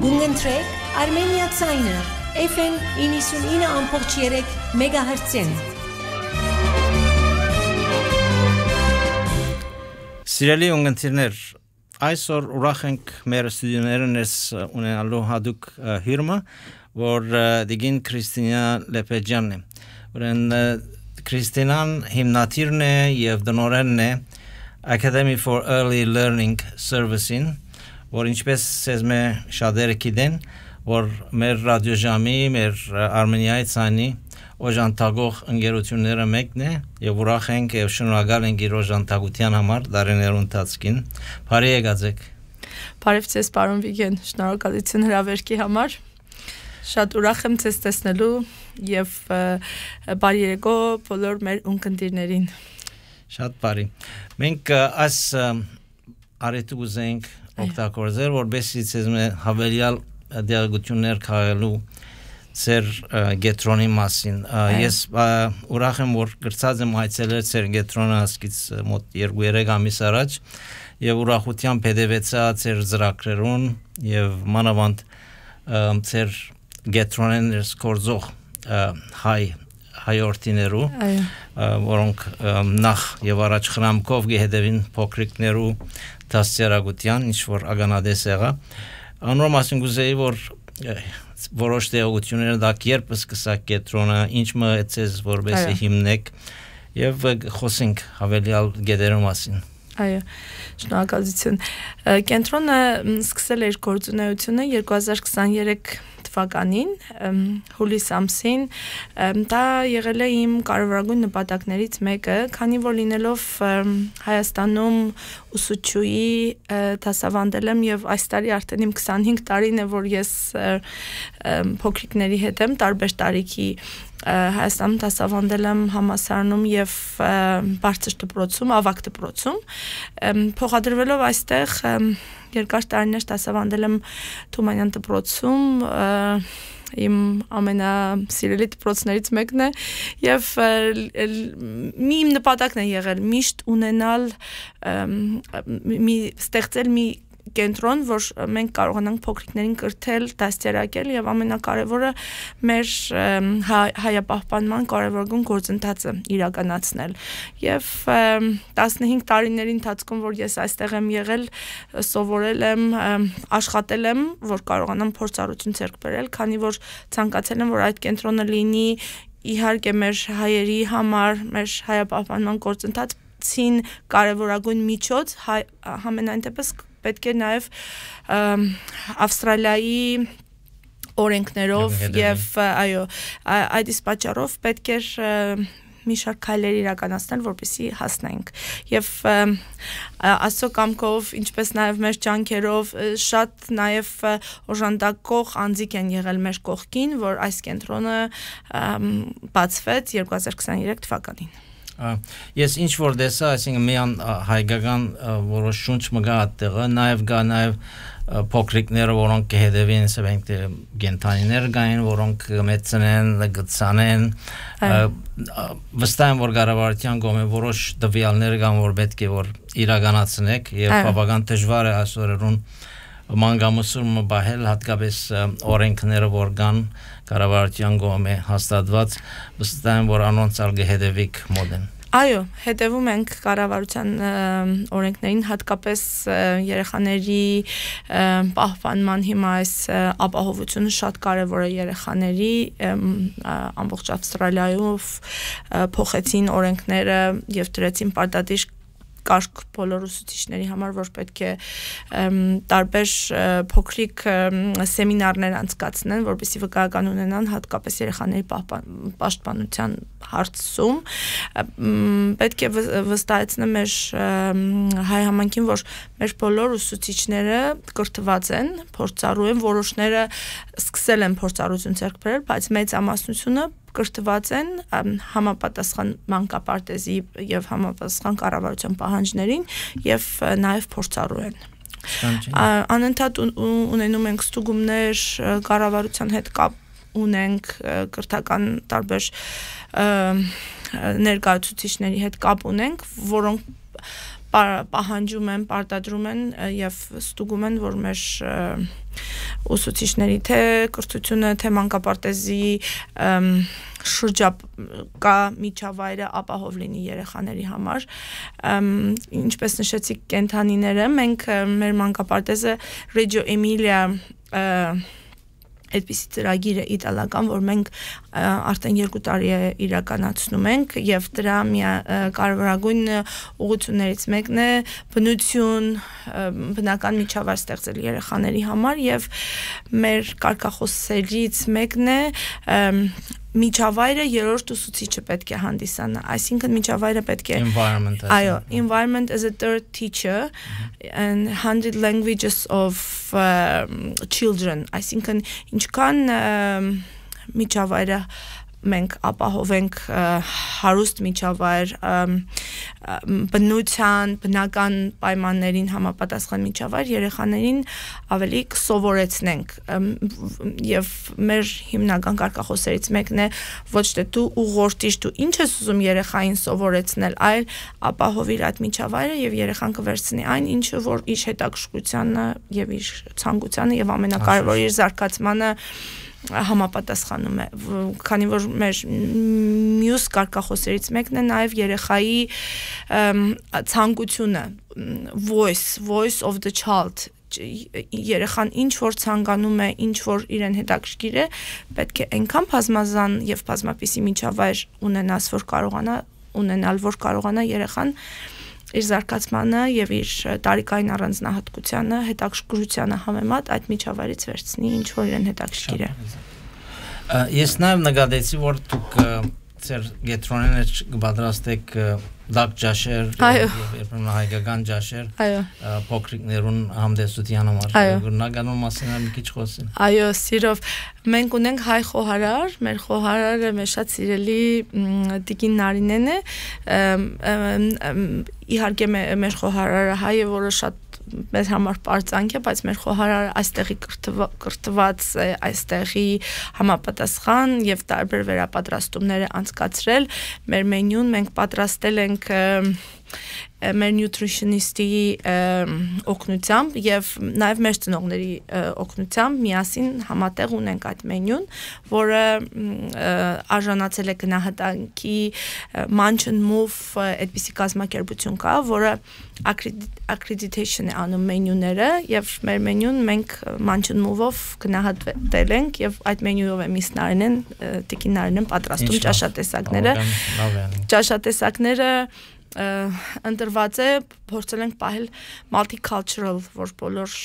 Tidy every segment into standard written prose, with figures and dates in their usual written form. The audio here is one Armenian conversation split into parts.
Գունգընտրեք Armenia Ցայնը FM 99.3 MHz-ին։ Սիրելի ունգընտիրներ, այսօր ուրախ ենք մեր ստուդիոներս ունենալու հատուկ հյուրը, որ դիգին Քրիստինա Լեպեջյանն է։ Որն Քրիստինան հիմնադիրն է եւ դնորենն է Academy for Early Learning Service-ին, որ ինչպես սեզմե շատերը գիտեն, որ մեր ռադիոժամի, մեր Արմենիայի ցանի օժանդակող ընկերությունները մեկն է եւ ուրախ ենք եւ շնորհակալ ենք իր օժանդակության համար դարիներու ընթացքին։ Բարի եկածեք։ Բարև ձեզ, պարոն Վիգեն, շնորհակալություն հրավերքի համար։ Շատ ուրախ եմ ձեզ տեսնելու եւ բարի երեկո բոլոր մեր ունկնդիրներին։ Շատ բարի։ Մենք այս արետու ուզենք օգտագործել, որովհետեւ ցեզմե հավելյալ դերակցություններ քաղելու ծեր գետրոնի մասին։ Ես ուրախ եմ, որ գրծած եմ այցելել ծեր գետրոնը ասկից մոտ 2-3 ամիս առաջ եւ ուրախությամբ հետևեցա ծեր ծրագրերուն եւ մանավանդ ծեր գետրոններս կորձող հայորդիներու, որոնք նախ եւ առաջ խրամքով գեհդեվին փոքրիկներու դասերագության, ինչ որ ագանադես եղա։ Անոր մասին գուզեի, որ որոշ դեղությունները դա երբ սկսա կետրոնը, ինչ մտածես որպես հիմնեք եւ խոսենք հավելյալ գեդերու մասին։ Այո, շնորհակալություն։ Կենտրոնը սկսել էր գործունեությունը 2023 թվականին, հուլիս ամսին, դա եղել է իմ կարևորագույն նպատակներից մեկը, քանի որ լինելով Հայաստանում ուսուցչուհի դասավանդել եմ եւ այս տարի արդեն իմ 25 տարին է, որ ես փոքրիկների հետ եմ տարբեր տարիքի Հայաստանում դասավանդել եմ համալսարանում եւ բարձր դպրոցում, ավագ դպրոցում, փոխադրվելով այստեղ երկար տարիներ դասավանդել եմ Թումանյան դպրոցում, իմ ամենասիրելի դպրոցներից մեկն է եւ իմ նպատակն է եղել միշտ ունենալ ստեղծել մի կենտրոն, որ մենք կարողանանք փոքրիկներին կրթել, դաստիարակել եւ ամենակարևորը մեր հայապահպանման կարևորագույն գործընթացը իրականացնել։ Եվ 15 տարիների ընթացքում, որ ես այստեղ եմ եղել, սովորել եմ, աշխատել եմ, որ կարողանամ փորձառություն ձեռք բերել, քանի որ ցանկացել եմ, որ այդ կենտրոնը լինի իհարկե մեր հայերի համար, մեր հայապահպանման գործընթացին կարևորագույն միջոց, համենայն դեպս պետք է նաև Ավստրալիայի օրենքներով եւ այո այդ իսկ պատճառով պետք է մի շարք քայլեր իրականացնել, որպեսզի հասնենք եւ աստծո կամքով, ինչպես նաեւ մեր ջանքերով շատ նաեւ օժանդակող անձիկ են եղել մեր կողքին, որ այս կենտրոնը բացվեց 2023 թվականին։ Ես ինչ որ դեսա, այսինքն միան հայկական որոշ շունչ մգա այդտեղը, նաև գա նաև փոքրիկները, որոնք կհետևին, ասենք գենտանիներ գային, որոնք մեծնեն, գծանեն, վստահ եմ, որ կառավարության կողմէ որոշ տվյալներ կան, որ պետք է որ իրականացնեք եւ բավական դժվար է այսօրերուն մանգամուսուրը բահել, հատկապես օրենքները որ կան կառավարության կողմէ հաստատված, վստահ եմ, որ անոնց ալ կհետևիկ մոդեն։ Այո, հետևում ենք կառավարության օրենքներին, հատկապես երեխաների պահպանման հիմա այս ապահովությունը շատ կարևոր է երեխաների, ամբողջ Ավստրալիայով փոխեցին օրենքները եւ դրեցին պարտադիր կարգ բոլոր ուսուցիչների համար, որ պետք է տարբեր փոքրիկ սեմինարներ անցկացնեն, որպեսզի վկայական ունենան հատկապես երեխաների պաշտպանության հարցում։ Պետք է վստահեցնեմ մեր հայ համայնքին, որ մեր բոլոր ուսուցիչները կրթված են, փորձառու են, որոշները սկսել են փորձառություն ձեռք բերել, բայց մեծամասնությունը կրթված են համապատասխան մանկապարտեզի եւ համապատասխան կառավարության պահանջներին եւ նաեւ փորձառու են։ Անընդհատ ունենում ենք ստուգումներ, կառավարության հետ կապ ունենք, կրթական տարբեր ներկայացուցիչների հետ կապ ունենք, որոնք պահանջում են, պարտադրում են եւ ստուգում են, որ մեր ուսուցիչների թե կրթությունը, թե մանկապարտեզի շրջակա միջավայրը ապահով լինի երեխաների համար։ Ինչպես նշեցիք կենդանիները, մենք մեր մանկապարտեզը Reggio Emilia այդպիսի ծրագիր է իտալական, որ մենք արդեն 2 տարի է իրականացնում ենք եւ դրա կարևորագույն ուղղություններից մեկն է բնություն, բնական միջավայր ստեղծել երեխաների համար եւ մեր կարգախոսներից մեկն է միջավայրը երրորդ ուսուցիչը պետք է հանդիսանա, այսինքն միջավայրը պետք է environment as a third teacher and 100 languages of children, այսինքն ինչքան միջավայրը մենք ապահովենք հարուստ միջավայր, բնության, բնական պայմաններին համապատասխան միջավայր, երեխաներին ավելի կսովորեցնենք եւ մեր հիմնական կարգախոսներից մեկն է ոչ թե դու ուղղորդիր, դու ինչ ես ուզում երեխային սովորեցնել, այլ ապահովիր այդ միջավայրը եւ երեխան կվերցնի այն, ինչը որ իր հետաքրքրությանը եւ իր ցանկությանը եւ ամենակարևորը իր զարգացմանը համապատասխանում է, քանի որ մեր մյուս կարգախոսներից մեկն է նաև երեխայի ցանկությունը, voice of the child, երեխան ինչ որ ցանկանում է, ինչ որ իրեն հետաքրքիր է, պետք է այնքան բազմազան եւ բազմապիսի միջավայր ունենալ, որ կարողանա երեխան իր զարգացմանը եւ իր տարիքային առանձնահատկությանը, հետաքրքրությանը համեմատ այդ միջավայրից վերցնի ինչ որ իրեն հետաքրքիր է։ Ես նաեւ նկատեցի, որ դուք ձեր գետրոնին կպատրաստեք դակ ջաշեր եւ երբեմն հայկական ջաշեր փոքրիկներուն համդեսության համար գտնականու մասին մի քիչ խոսին։ Այո, սիրով մենք ունենք հայ խոհարար, մեր խոհարարը մեր շատ սիրելի Տիկին Նարինեն է, իհարկե մեր խոհարարը հայ է, որը շատ մեր համար պարծանք է, բայց մեր խոհարարը այստեղի կրթված է, այստեղի համապատասխան եւ տարբեր վերապատրաստումներ է անցկացրել։ Մեր մենյուն մենք պատրաստել ենք մեր nutritionist-ի օգնությամբ եւ նաեւ մեր ծնողների օգնությամբ միասին համատեղ ունենք այդ մենյուն, որը արժանացել է գնահատանքի Munch and Move այդպիսի կազմակերպություն կա, որը accreditation է անում մենյուները եւ մեր մենյուն մենք Munch and Move-ով գնահատվել ենք եւ այդ մենյուով է Miss Նարինեն, Տիկին Նարինեն պատրաստում ճաշատեսակները։ Ճաշատեսակները ընտրված է, փորձել ենք պահել multicultural, որ բոլոր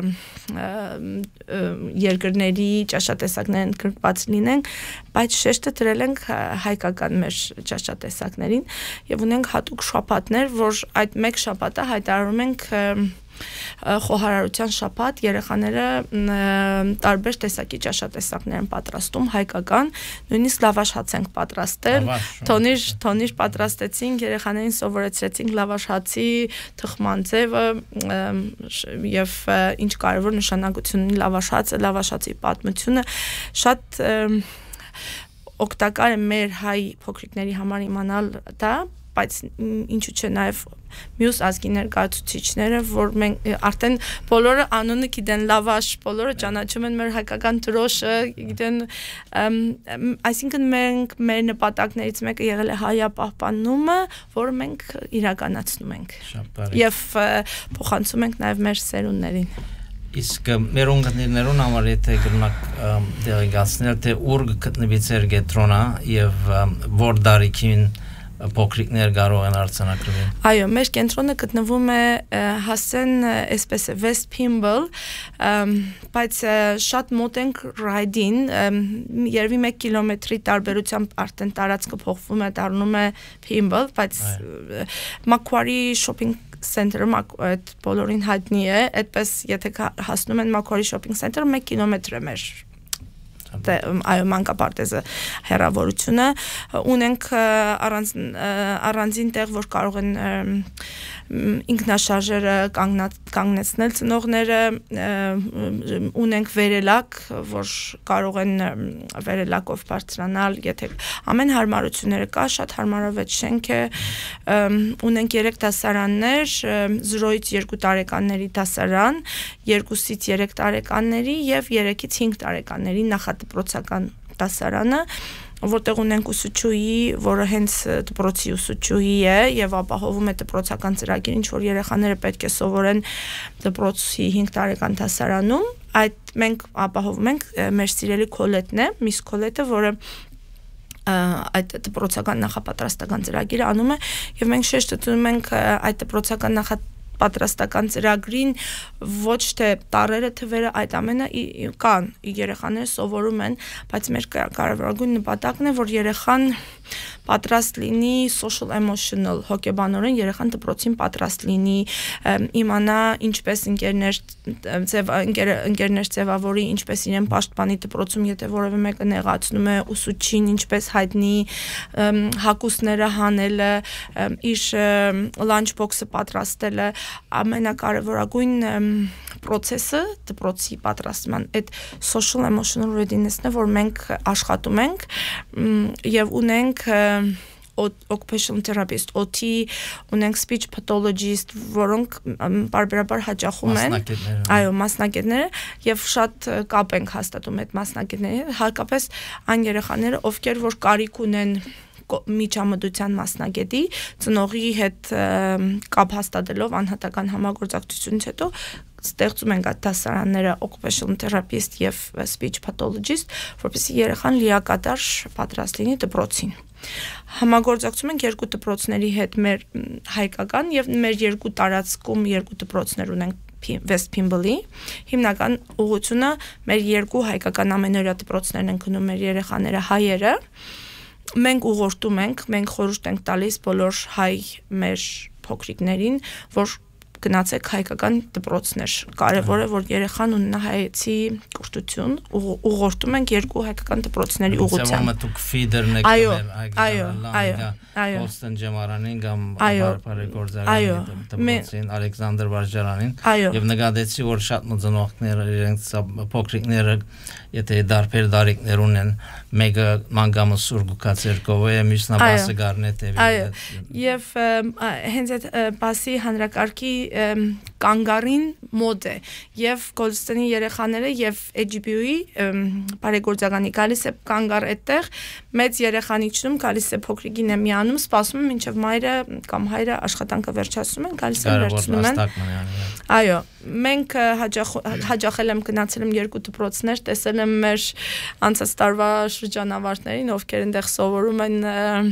երկրների ճաշատեսակներն ընդգրկված լինեն, բայց շեշտը դրել ենք հայկական մեր ճաշատեսակներին եւ ունենք հատուկ շաբաթներ, որ այդ մեկ շաբաթը հայտարարում ենք խոհարարության շաբաթ, երեխաները տարբեր տեսակի ճաշատեսակներ են պատրաստում, հայկական, նույնիսկ լավաշ հաց ենք պատրաստել, թոնիր պատրաստեցինք, երեխաներին սովորեցրեցինք լավաշ հացի թխման ձևը եւ ինչ կարևոր նշանակություն ունի լավաշ հացը, լավաշ հացի պատմությունը, շատ օգտակար է մեր հայ փոքրիկների համար իմանալ դա, բայց ինչու՞ չէ նաև մյուս ազգի ներկայացուցիչները, որ մենք արդեն բոլորը անունը գիտեն լավաշ, բոլորը ճանաչում են մեր հայկական դրոշը, գիտեն, այսինքն մենք մեր նպատակներից մեկը եղել է հայապահպանումը, որը մենք իրականացնում ենք եւ փոխանցում ենք նաև մեր սերունդներին։ Իսկ մեր ունկնդիրներուն համար եթե գնանք դերգացնել, թե ուր գտնվի ձեր գետրոնը եւ որ դարիքին փոքրիկներ կարող են արձանագրվել։ Այո, մեր կենտրոնը գտնվում է հասեն այսպես է West Pymble, բայց շատ մոտ ենք Ride-ին, երևի 1 կիլոմետրի տարբերությամբ արդեն տարածքը փոխվում է, դառնում է Pymble, բայց Macquarie Shopping Center-ը այդ բոլորին հայտնի է, այդպես եթե հասնում են Macquarie Shopping Center-ը 1 կիլոմետր է մեր այո մանկապարտեզը հեռավորությունը ունենք առանձին տեղ որ կարող են ինքնաշարժերը կանգնեցնել ծնողները ունենք վերելակ որ կարող են վերելակով բարձրանալ եթե ամեն հարմարությունները կա շատ հարմարավետ շենք է ունենք 3 դասարաններ 0-ից 2 տարեկանների դասարան 2-ից 3 տարեկանների եւ 3-ից 5 տարեկանների նախադպրոցական դասարանը որտեղ ունենք ուսուցչուհի, որը հենց դպրոցի ուսուցչուհի է եւ ապահովում է դպրոցական ծրագիր, ինչ որ երեխաները պետք է սովորեն դպրոցի 5 տարեկան դասարանում, այդ մենք ապահովում ենք մեր սիրելի Քոլետն է, Miss Քոլետը, որը այդ դպրոցական նախապատրաստական ծրագիրը անում է եւ մենք շեշտում ենք այդ դպրոցական պատրաստական ծրագրին ոչ թե տարերը թվերը այդ ամենը կան երեխաները սովորում են բայց մեր կարևորագույն նպատակն է որ երեխան պատրաստ լինի social emotional հոգեբանորեն երեխան դպրոցին պատրաստ լինի իմանա ինչպես ընկերներ ձևավորի ինչպես իրեն պաշտպանի դպրոցում եթե որևէ մեկը նեղացնում է ուսուցչին ինչպես հայտնի հագուստները հանելը իր lunch box-ը պատրաստելը ամենակարևորագույն process-ը դպրոցի պատրաստման այդ social emotional readiness-ն է որ մենք աշխատում ենք եւ ունենք occupational therapist, OT, ունենք speech pathologist, որոնք բարբերաբար հաճախում են, այո, մասնագետները եւ շատ կապ ենք հաստատում այդ մասնագետների, հատկապես այն երեխաները, ովքեր որ կարիք ունեն միջամտության մասնագետի ծնողի հետ կապ հաստատելով անհատական համագործակցությունից հետո ստեղծում ենք այդ դասարանները occupational therapist եւ speech pathologist, որպեսզի երեխան լիակատար պատրաստ լինի դպրոցին։ Համագործակցում ենք երկու դպրոցների հետ մեր հայկական եւ մեր երկու տարածքում երկու դպրոցներ ունենք West Pimble-ի հիմնական ուղղությունը մեր երկու հայկական ամենօրյա դպրոցներն են գնում մեր երեխաները հայերը մենք ուղղորդում ենք, մենք խորհուրդ ենք տալիս բոլոր հայ մեր փոքրիկներին, որ գնացեք հայկական դպրոցներ։ Կարևոր է, որ երեխան ունենա հայեցի կրթություն, ուղղորդում ենք երկու հայկական դպրոցների ուղղությամբ։ Դուք ֆիդերն եք այո, Ոստեն Ջեմարանին կամ Բարեգորձարյանին դպրոցին Ալեքսանդր Վարժարանին եւ նկատեցի, որ շատ ծնողներ իրենց փոքրիկները եթե դարբեր դարիքներ ունեն մեկը մանգամսուր գուկացերկով է մյուսն բասը գարնետ է եւ հենց այդ բասի հանրակարգի կանգարին մոդ է եւ Գոլստենի երեխաները եւ HGB-ի բարեգործականի գալիս է կանգար այդտեղ մեծ երեխան իջնում գալիս է փոքրիկին է միանում սպասում է մինչեւ մայրը կամ հայրը աշխատանքը վերջացնում են գալիս են վերցնում են այո մենք հաջախել եմ գնացել եմ երկու դպրոցներ տեսել եմ մեր անցած տարվա շրջանավարտներին ովքեր այնտեղ սովորում են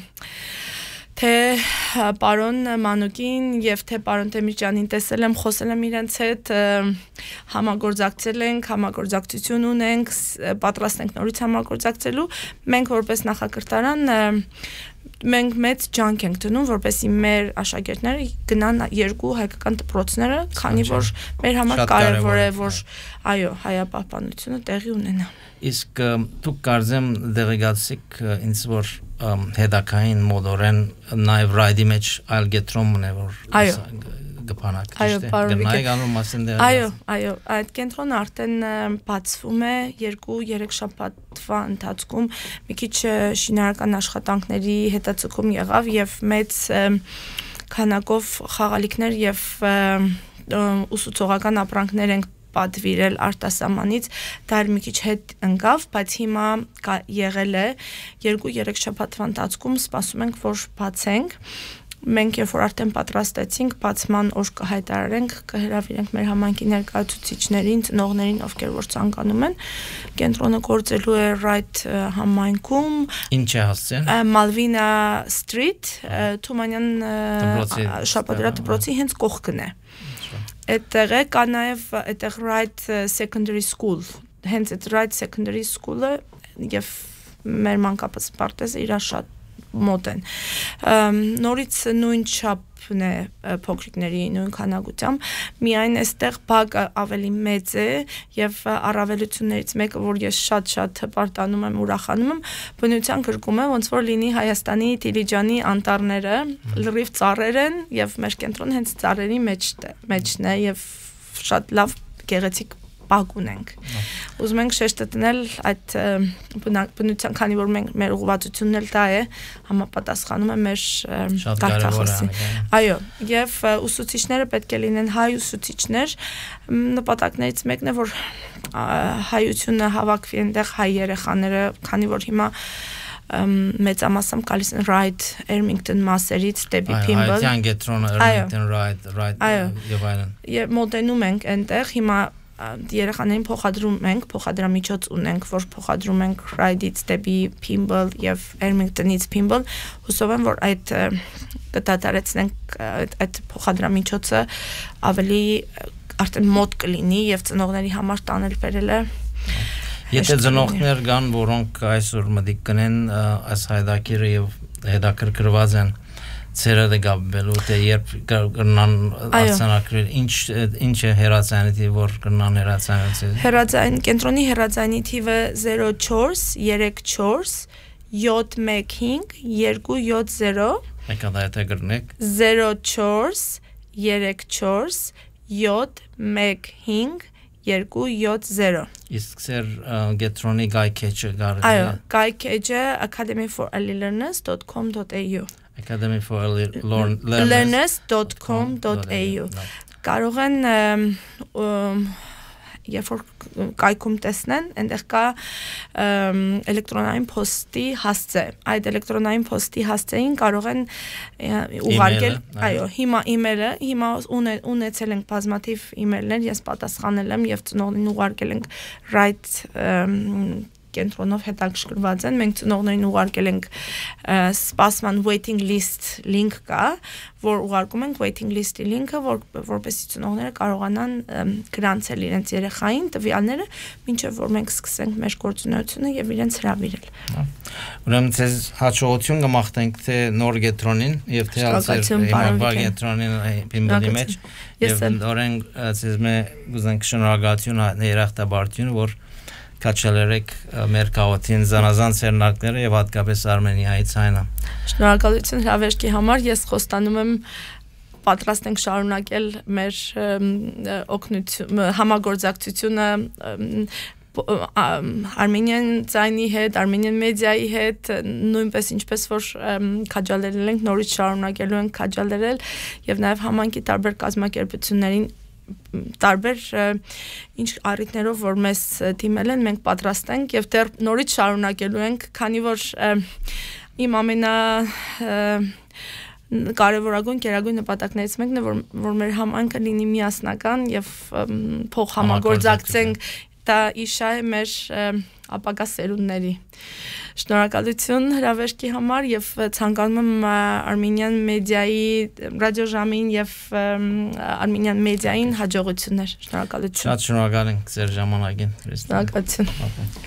թե պարոն Մանուկին եւ թե պարոն Տեմիրճյանին տեսել եմ, խոսել եմ իրենց հետ, համագործակցել ենք, համագործակցություն ունենք, պատրաստ ենք նորից համագործակցելու։ Մենք որպես նախակրթարան մենք մեծ ջանք ենք դնում, որպեսզի մեր աշակերտները գնան երկու հայկական դպրոցները, քանի որ մեր համար կարևոր է, որ այո, հայապահպանությունը տեղի ունենա։ Իսկ դուք կարծեմ դեղեկացիք ինձ որ հետակային մոդորեն նաև ռայդի մեջ այլ գետրոմ ունե որ գպանակ գնայք անում մասն դեր այո այդ կենտրոնը արդեն բացվում է 2-3 շաբաթվա ընթացքում մի քիչ շինարարական աշխատանքների հետաձգում եղավ եւ մեծ քանակով խաղալիքներ եւ ուսուցողական ապրանքներ ենք պատվիրել արտասահմանից դա մի քիչ հետ ընկավ, բայց հիմա եղել է 2-3 շաբաթվա ընթացքում սպասում ենք, որ բացենք։ Մենք երբ որ արդեն պատրաստեցինք, բացման օր կհայտարարենք, կհրավիրենք մեր համայնքի ներկայացուցիչներին, ծնողներին, ովքեր որ ցանկանում են։ Կենտրոնը գործելու է Right համայնքում։ Ինչ է հասցեն։ Malvina Street, Թումանյան շապատերա դպրոցի հենց կողքն է։ Այդտեղ է կա նաև այդտեղ Right Secondary School, հենց այդ Right Secondary School-ը եւ մեր մանկապարտեզը իր շատ մոտ են։ Նորից նույն չափն է փոքրիկների նույն քանակությամբ, միայն այստեղ բակը ավելի մեծ է եւ առավելություններից մեկը, որ ես շատ հպարտանում եմ, ուրախանում եմ, բնության գրկում է, ոնց որ լինի Հայաստանի Դիլիջանի անտառները, լրիվ ծառեր են եւ մեր կենտրոնը հենց ծառերի մեջն է եւ շատ լավ գեղեցիկ բակ ունենք։ Ուզում ենք շեշտը դնել այդ բնության, քանի որ մեր ուղղվածությունն էլ դա է, համապատասխանում է մեր կարգախոսին։ Այո, եւ ուսուցիչները պետք է լինեն հայ ուսուցիչներ, նպատակներից մեկն է, որ հայությունը հավաքվի այնտեղ հայ երեխաները, քանի որ հիմա մեծամասամբ գալիս են Ride Ermington մասերից դեպի Pimble։ Հայության կենտրոնը Ermington Ride եւ այլն։ Եվ մոտենում ենք այնտեղ, հիմա երեխաներին փոխադրում ենք, փոխադրամիջոց ունենք, որ փոխադրում ենք Ride-ից դեպի Pimble եւ Ermington-ից Pimble, հուսով եմ, որ այդ կդադարեցնենք այդ փոխադրամիջոցը ավելի արդեն մոտ կլինի եւ ծնողների համար տանել բերելը։ Եթե ծնողներ կան, որոնք այսօր մտիկ կնեն այս հայդակիրը եւ հետաքրքրված են ծերերը գաբելու, թե երբ կրնան արձանագրել, ինչ է հեռացանի, որ կրնան հեռացանի։ Կենտրոնի հեռացանի թիվը 04 34 715 270 Եկա դա եթե կրնեք 04 34 715 270 Իսկ սեր կենտրոնի գայքեջը գարի։ Այո, գայքեջը academyforlearners.com.au academyforlearners.com.au Կարող են երբ որ կայքում տեսնեն, այնտեղ կա էլեկտրոնային փոստի հասցե։ Այդ էլեկտրոնային փոստի հասցեին կարող են ուղարկել, այո, հիմա email-ը, հիմա ունեցել ենք բազմաթիվ email-ներ, ես պատասխանել եմ եւ ծնողներին ուղարկել ենք Right կենտրոնով հետաքրքրված են, մենք ծնողներին ուղարկել ենք սպասման waiting list link կա, որ ուղարկում ենք waiting list-ի link-ը, որպեսզի ծնողները կարողանան գրանցել իրենց երեխային տվյալները, մինչև որ մենք սկսենք մեր գործունեությունը եւ իրենց հրավիրել։ Ուրեմն ցեզ հաջողություն կմաղթենք թե նոր կենտրոնին եւ թե ալցեր հիմա կենտրոնին Pimble-ի մեջ եւ օրեն ցեզ մե գուզենք շնորհակալություն երախտաբարություն, որ կաչելերեք մեր քաղաքին զանազան ցերնակները եւ հատկապես Արմենիայից այնա։ Շնորհակալություն հրավերքի համար, ես խոստանում եմ պատրաստ ենք շարունակել մեր համագործակցությունը Armenian ձայնի հետ, Armenian մեդիայի հետ, նույնպես ինչպես որ քաջալերել ենք, նորից շարունակելու ենք քաջալերել եւ նաեւ համանքի տարբեր կազմակերպություններին տարբեր ինչ առիթներով որ մեզ դիմել են, մենք պատրաստ ենք եւ դեռ նորից շարունակելու ենք, քանի որ իմ ամենա կարևորագույն գերագույն նպատակներից մեկն է, որ մեր համայնքը լինի միասնական եւ փոխհամագործակցենք, դա իշա է մեր ապագա սերունդների։ Շնորհակալություն հրավերքի համար եւ ցանկանում եմ Armenian մեդիայի ռադիոժամին եւ Armenian մեդիային հաջողություններ։ Շնորհակալություն։ Շատ շնորհակալ ենք ձեր ժամանակին։ Շնորհակալություն։